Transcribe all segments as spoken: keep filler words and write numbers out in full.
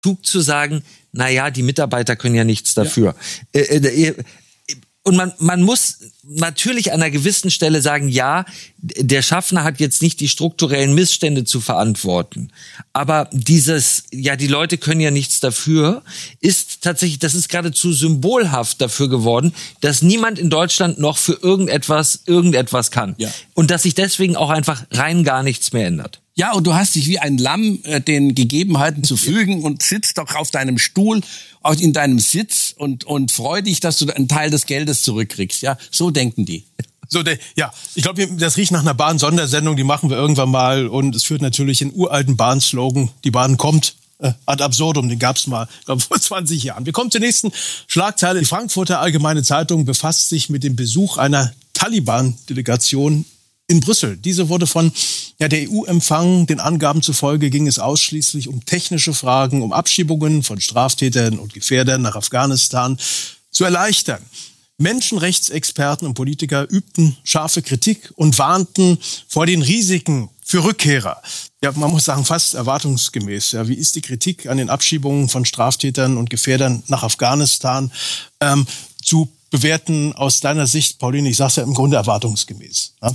Zug zu sagen, naja, die Mitarbeiter können ja nichts dafür. Ja. Äh, äh, und man, man muss natürlich an einer gewissen Stelle sagen, ja, der Schaffner hat jetzt nicht die strukturellen Missstände zu verantworten. Aber dieses, ja, die Leute können ja nichts dafür, ist tatsächlich, das ist geradezu symbolhaft dafür geworden, dass niemand in Deutschland noch für irgendetwas, irgendetwas kann. Ja. Und dass sich deswegen auch einfach rein gar nichts mehr ändert. Ja, und du hast dich wie ein Lamm äh, den Gegebenheiten zu fügen und sitzt doch auf deinem Stuhl, in deinem Sitz und, und freu dich, dass du einen Teil des Geldes zurückkriegst. Ja, so denken die. So, der, ja, ich glaube, das riecht nach einer Bahn-Sondersendung, die machen wir irgendwann mal. Und es führt natürlich in uralten Bahn-Slogan, die Bahn kommt äh, ad absurdum, den gab's mal, glaube vor zwanzig Jahren. Wir kommen zur nächsten Schlagzeile. Die Frankfurter Allgemeine Zeitung befasst sich mit dem Besuch einer Taliban-Delegation in Brüssel. Diese wurde von ja, der E U empfangen. Den Angaben zufolge ging es ausschließlich um technische Fragen, um Abschiebungen von Straftätern und Gefährdern nach Afghanistan zu erleichtern. Menschenrechtsexperten und Politiker übten scharfe Kritik und warnten vor den Risiken für Rückkehrer. Ja, man muss sagen, fast erwartungsgemäß. Ja, wie ist die Kritik an den Abschiebungen von Straftätern und Gefährdern nach Afghanistan ähm, zu bewerten aus deiner Sicht, Pauline? Ich sage es ja im Grunde erwartungsgemäß. Ja?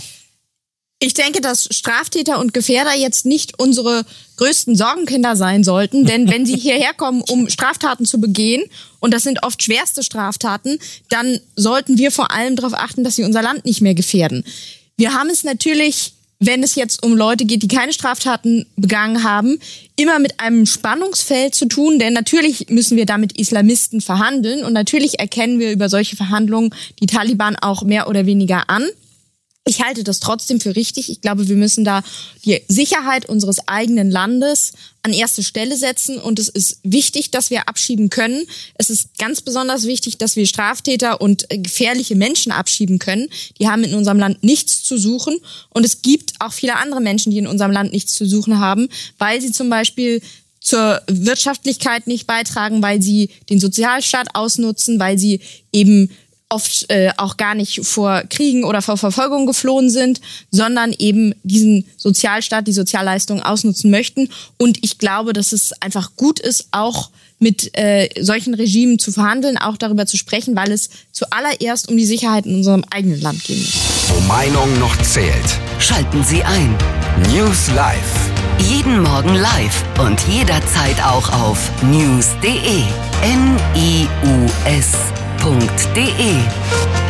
Ich denke, dass Straftäter und Gefährder jetzt nicht unsere größten Sorgenkinder sein sollten, denn wenn sie hierher kommen, um Straftaten zu begehen, und das sind oft schwerste Straftaten, dann sollten wir vor allem darauf achten, dass sie unser Land nicht mehr gefährden. Wir haben es natürlich, wenn es jetzt um Leute geht, die keine Straftaten begangen haben, immer mit einem Spannungsfeld zu tun, denn natürlich müssen wir da mit Islamisten verhandeln und natürlich erkennen wir über solche Verhandlungen die Taliban auch mehr oder weniger an. Ich halte das trotzdem für richtig. Ich glaube, wir müssen da die Sicherheit unseres eigenen Landes an erste Stelle setzen. Und es ist wichtig, dass wir abschieben können. Es ist ganz besonders wichtig, dass wir Straftäter und gefährliche Menschen abschieben können. Die haben in unserem Land nichts zu suchen. Und es gibt auch viele andere Menschen, die in unserem Land nichts zu suchen haben, weil sie zum Beispiel zur Wirtschaftlichkeit nicht beitragen, weil sie den Sozialstaat ausnutzen, weil sie eben oft äh, auch gar nicht vor Kriegen oder vor Verfolgung geflohen sind, sondern eben diesen Sozialstaat, die Sozialleistungen ausnutzen möchten. Und ich glaube, dass es einfach gut ist, auch mit äh, solchen Regimen zu verhandeln, auch darüber zu sprechen, weil es zuallererst um die Sicherheit in unserem eigenen Land geht. Wo Meinung noch zählt. Schalten Sie ein. News Live. Jeden Morgen live und jederzeit auch auf news punkt de. N I U S Punkt de.